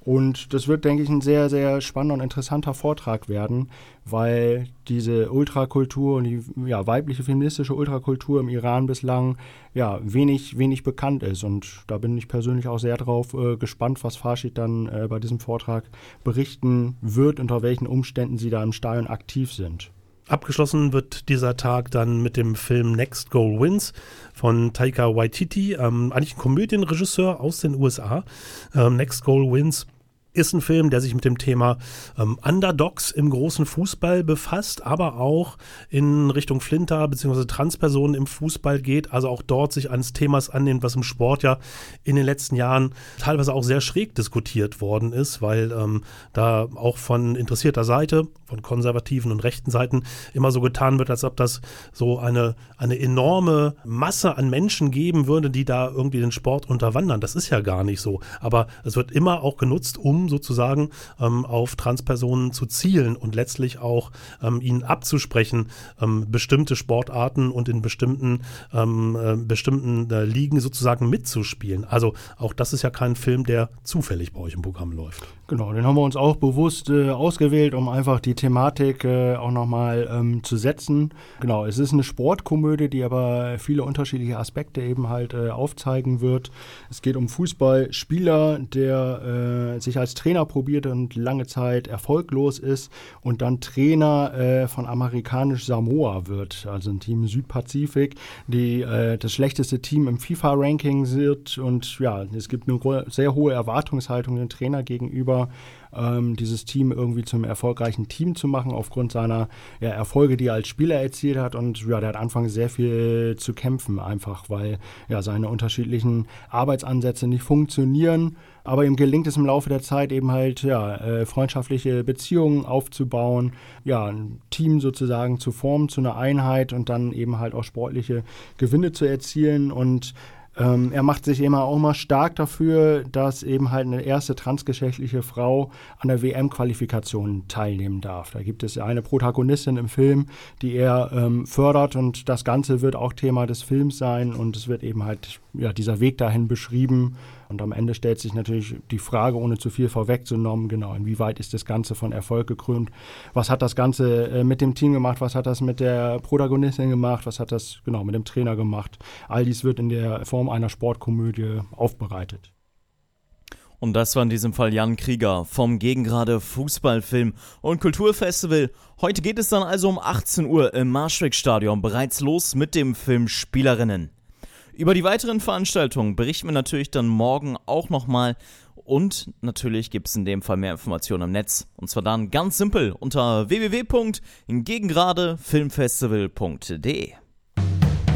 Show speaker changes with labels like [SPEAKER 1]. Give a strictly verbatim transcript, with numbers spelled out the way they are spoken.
[SPEAKER 1] Und das wird, denke ich, ein sehr, sehr spannender und interessanter Vortrag werden, weil diese Ultrakultur und die ja, weibliche feministische Ultrakultur im Iran bislang ja, wenig, wenig bekannt ist. Und da bin ich persönlich auch sehr drauf äh, gespannt, was Farshid dann äh, bei diesem Vortrag berichten wird, unter welchen Umständen sie da im Stadion aktiv sind.
[SPEAKER 2] Abgeschlossen wird dieser Tag dann mit dem Film Next Goal Wins von Taika Waititi, ähm, eigentlich ein Komödienregisseur aus den U S A. Ähm, Next Goal Wins ist ein Film, der sich mit dem Thema ähm, Underdogs im großen Fußball befasst, aber auch in Richtung Flinter bzw. Transpersonen im Fußball geht, also auch dort sich eines Themas annimmt, was im Sport ja in den letzten Jahren teilweise auch sehr schräg diskutiert worden ist, weil ähm, da auch von interessierter Seite, von konservativen und rechten Seiten immer so getan wird, als ob das so eine, eine enorme Masse an Menschen geben würde, die da irgendwie den Sport unterwandern. Das ist ja gar nicht so, aber es wird immer auch genutzt, um sozusagen ähm, auf Transpersonen zu zielen und letztlich auch ähm, ihnen abzusprechen, ähm, bestimmte Sportarten und in bestimmten, ähm, äh, bestimmten äh, Ligen sozusagen mitzuspielen. Also auch das ist ja kein Film, der zufällig bei euch im Programm läuft.
[SPEAKER 1] Genau, den haben wir uns auch bewusst äh, ausgewählt, um einfach die Thematik äh, auch nochmal ähm, zu setzen. Genau, es ist eine Sportkomödie, die aber viele unterschiedliche Aspekte eben halt äh, aufzeigen wird. Es geht um Fußballspieler, der äh, sich als Trainer probiert und lange Zeit erfolglos ist und dann Trainer äh, von amerikanisch Samoa wird, also ein Team Südpazifik, die äh, das schlechteste Team im FIFA-Ranking sind und ja, es gibt eine sehr hohe Erwartungshaltung dem Trainer gegenüber, ähm, dieses Team irgendwie zum erfolgreichen Team zu machen, aufgrund seiner ja, Erfolge, die er als Spieler erzielt hat. Und ja, der hat anfangs sehr viel zu kämpfen, einfach weil ja seine unterschiedlichen Arbeitsansätze nicht funktionieren. Aber ihm gelingt es im Laufe der Zeit eben halt, ja, äh, freundschaftliche Beziehungen aufzubauen, ja, ein Team sozusagen zu formen zu einer Einheit und dann eben halt auch sportliche Gewinne zu erzielen. Und Ähm, er macht sich immer auch mal stark dafür, dass eben halt eine erste transgeschlechtliche Frau an der W M-Qualifikation teilnehmen darf. Da gibt es eine Protagonistin im Film, die er ähm, fördert und das Ganze wird auch Thema des Films sein und es wird eben halt ja, dieser Weg dahin beschrieben. Und am Ende stellt sich natürlich die Frage, ohne zu viel vorwegzunehmen, genau, inwieweit ist das Ganze von Erfolg gekrönt? Was hat das Ganze äh, mit dem Team gemacht? Was hat das mit der Protagonistin gemacht? Was hat das genau mit dem Trainer gemacht? All dies wird in der Form einer Sportkomödie aufbereitet.
[SPEAKER 3] Und das war in diesem Fall Jan Krieger vom Gegengrade Fußballfilm und Kulturfestival. Heute geht es dann also um achtzehn Uhr im Maastricht-Stadion bereits los mit dem Film Spielerinnen. Über die weiteren Veranstaltungen berichten wir natürlich dann morgen auch nochmal und natürlich gibt es in dem Fall mehr Informationen im Netz und zwar dann ganz simpel unter w w w punkt gegengrade filmfestival punkt d e.